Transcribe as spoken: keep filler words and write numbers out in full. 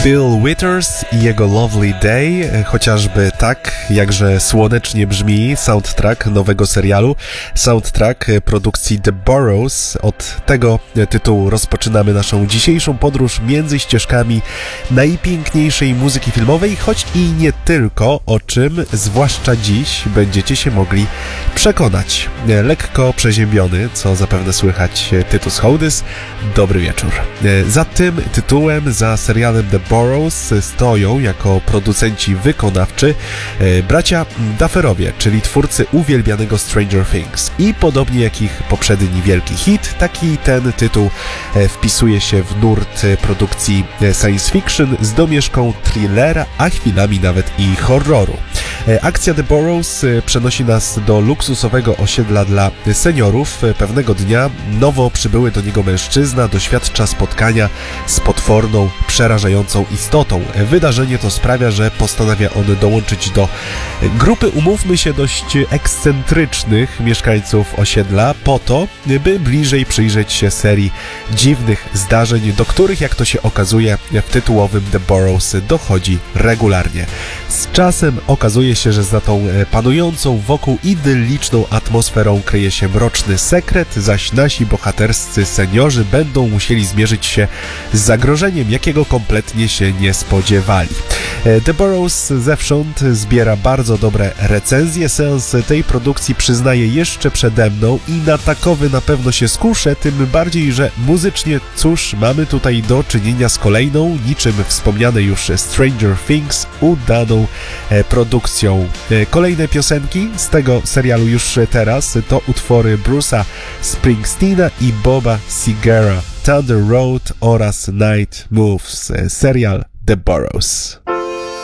Bill Withers i jego Lovely Day, chociażby tak, jakże słonecznie brzmi soundtrack nowego serialu, soundtrack produkcji The Burrows. Od tego tytułu rozpoczynamy naszą dzisiejszą podróż między ścieżkami najpiękniejszej muzyki filmowej, choć i nie tylko, o czym zwłaszcza dziś będziecie się mogli przekonać. Lekko przeziębiony, co zapewne słychać Tytus Hołdys. Dobry wieczór. Za tym tytułem, za serialem The Burrows stoją jako producenci wykonawczy bracia Dufferowie, czyli twórcy uwielbianego Stranger Things. I podobnie jak ich poprzedni wielki hit, taki ten tytuł wpisuje się w nurt produkcji science fiction z domieszką thrillera, a chwilami nawet i horroru. Akcja The Burrows przenosi nas do luksusowego osiedla dla seniorów. Pewnego dnia nowo przybyły do niego mężczyzna doświadcza spotkania z potworną, przerażającą istotą. Wydarzenie to sprawia, że postanawia on dołączyć do grupy, umówmy się, dość ekscentrycznych mieszkańców osiedla po to, by bliżej przyjrzeć się serii dziwnych zdarzeń, do których, jak to się okazuje, w tytułowym The Burrows dochodzi regularnie. Z czasem okazuje się, że za tą panującą wokół idylliczną atmosferą kryje się mroczny sekret, zaś nasi bohaterscy seniorzy będą musieli zmierzyć się z zagrożeniem, jakiego kompletnie się nie spodziewali. The Burrows zewsząd zbiera bardzo dobre recenzje. Seans tej produkcji przyznaję jeszcze przede mną i na takowy na pewno się skuszę, tym bardziej, że muzycznie, cóż, mamy tutaj do czynienia z kolejną, niczym wspomniane już Stranger Things, udaną produkcją. Kolejne piosenki z tego serialu już teraz to utwory Bruce'a Springsteena i Boba Segura, Thunder Road oraz Night Moves, serial The Burrows.